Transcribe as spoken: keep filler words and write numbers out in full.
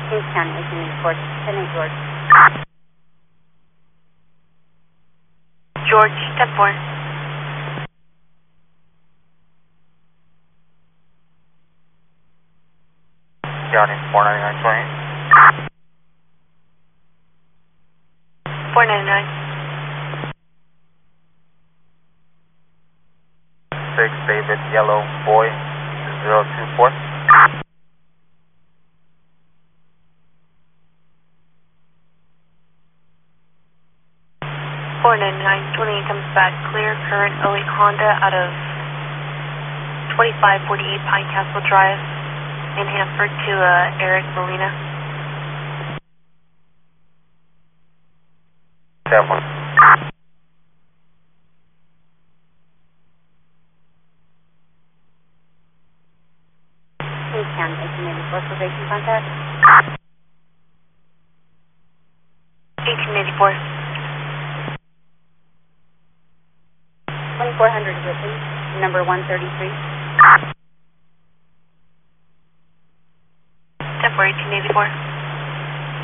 Kings County, eighteen eighty-four, ten eight George. George, ten four. County, four ninety-nine twenty. four ninety-nine. six David Yellow Boy, zero two four. four ninety-nine, twenty-eight comes back clear, current oh eight Honda out of twenty-five forty-eight Pine Castle Drive in Hanford to uh, Eric Molina. That one. Kings County, eighteen eighty-four, probation contact. eighteen eighty-four. twenty-four hundred Whitley, number one thirty-three. ten four, eighteen eighty-four.